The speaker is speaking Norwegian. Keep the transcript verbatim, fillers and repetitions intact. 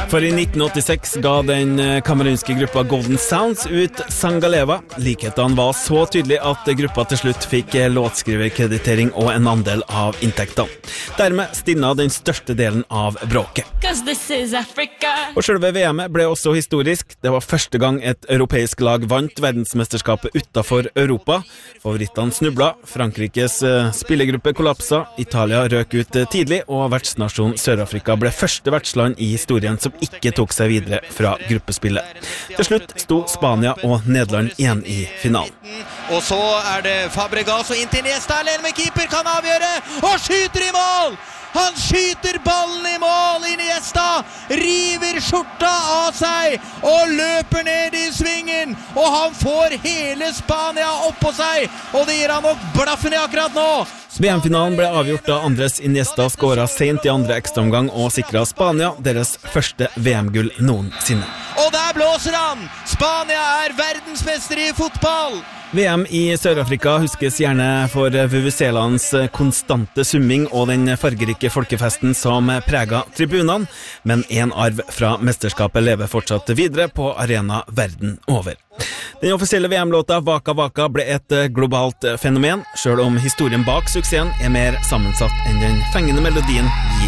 For i nitten åttiseks ga den kamerunske gruppa Golden Sounds ut Sangaleva. Likhetene var så tydelig at gruppa til slutt fikk låtskriverkreditering og en andel av inntektene. Dermed stinna den største delen av bråket. Og selve V M-et ble også historisk. Det var første gang et europeisk lag vant verdensmesterskapet utenfor Europa. Favorittene snubla, Frankrikes spillegruppe kollapsa, Italia røk ut tidlig, og vertsnasjon Sør-Afrika ble første vertsland i historien som ikke tok seg videre fra gruppespillet. Til slutt sto Spania og Nederland igjen i finalen. Og så er det Fabregas og inntil Iniesta alene med keeper kan avgjøre, og skyter i mål! Han skyter ballen i mål, Iniesta river skjorta av seg og løper ned i svingen, og han får hele Spania opp på seg, og det gir han nok blaffen i akkurat nå. V M-finalen ble avgjort da Andres Iniesta skåret sent i andre ekstraomgang og sikret Spania deres første V M-gull noensinne. Og der blåser han! Spania er verdensmester i fotball! V M i Sør-Afrika huskes gjerne for vuvuzelands konstante summing og den fargerike folkefesten som preget tribunene, men en arv fra mesterskapet lever fortsatt videre på arena verden over. Den offisielle V M-låta Waka Waka ble et globalt fenomen, selv om historien bak suksessen er mer sammensatt enn den fengende melodien gir